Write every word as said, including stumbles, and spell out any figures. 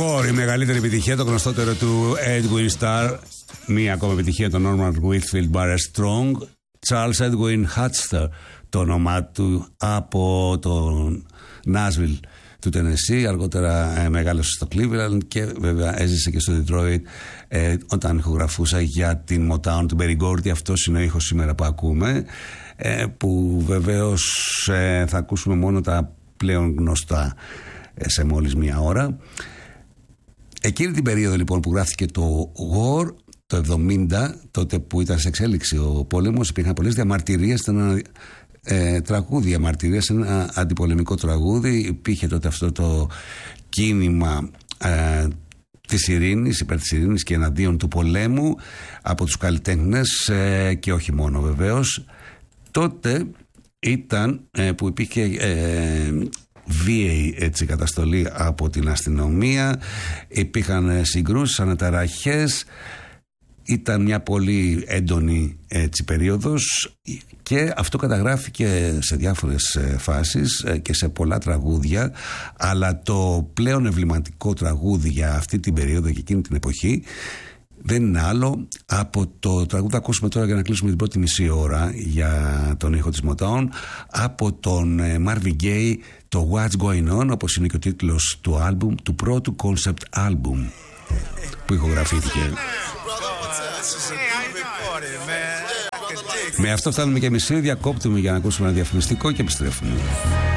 War, η μεγαλύτερη επιτυχία, το γνωστότερο του Edwin Starr. Μία ακόμα επιτυχία, το Norman Whitfield Barrett Strong. Charles Edwin Hatster, το όνομά του, από τον Nashville του Tennessee. Αργότερα ε, μεγάλωσε στο Cleveland και βέβαια έζησε και στο Detroit ε, όταν ηχογραφούσα για την Motown του Berry Gordy. Αυτός είναι ο ήχος σήμερα που ακούμε, ε, που βεβαίως ε, θα ακούσουμε μόνο τα πλέον γνωστά ε, σε μόλις μία ώρα. Εκείνη την περίοδο λοιπόν που γράφτηκε το War, το εβδομήντα, τότε που ήταν σε εξέλιξη ο πόλεμος, υπήρχαν πολλές διαμαρτυρίες, ήταν ένα ε, τραγούδι διαμαρτυρίες, ένα αντιπολεμικό τραγούδι. Υπήρχε τότε αυτό το κίνημα ε, της ειρήνης, υπέρ της ειρήνης και εναντίον του πολέμου από τους καλλιτέχνες ε, και όχι μόνο βεβαίως. Τότε ήταν ε, που υπήρχε ε, βίαιη έτσι καταστολή από την αστυνομία, υπήρχαν συγκρούσεις, αναταραχές. Ήταν μια πολύ έντονη έτσι περίοδος και αυτό καταγράφηκε σε διάφορες φάσεις και σε πολλά τραγούδια, αλλά το πλέον εμβληματικό τραγούδι για αυτή την περίοδο και εκείνη την εποχή δεν είναι άλλο από το τραγούδι που ακούσουμε τώρα για να κλείσουμε την πρώτη μισή ώρα για τον ήχο της Motown, από τον Marvin Gaye, το What's Going On, όπως είναι και ο τίτλος του άλμπουμ, του πρώτου concept album που ηχογραφήθηκε. Με αυτό φτάνουμε και μισή, διακόπτουμε για να ακούσουμε ένα διαφημιστικό και επιστρέφουμε.